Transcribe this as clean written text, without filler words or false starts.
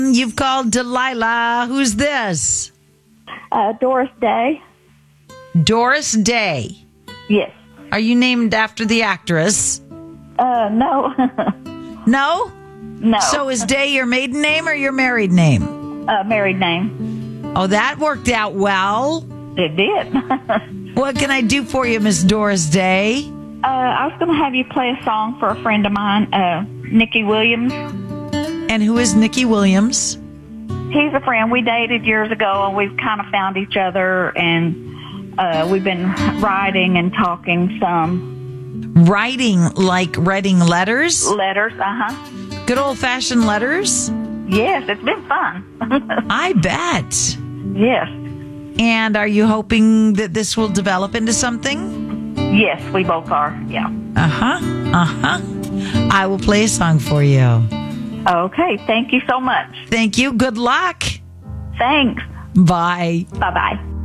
You've called Delilah. Who's this? Doris Day. Doris Day. Yes. Are you named after the actress? No. No? No. So is Day your maiden name or your married name? Married name. Oh, that worked out well. It did. What can I do for you, Miss Doris Day? I was going to have you play a song for a friend of mine, Nikki Williams. And who is Nikki Williams? He's a friend. We dated years ago, and we've kind of found each other, and we've been writing and talking some. Writing, like writing letters? Letters, Good old-fashioned letters? Yes, it's been fun. I bet. Yes. And are you hoping that this will develop into something? Yes, we both are, yeah. I will play a song for you. Okay, thank you so much. Thank you. Good luck. Thanks. Bye. Bye-bye.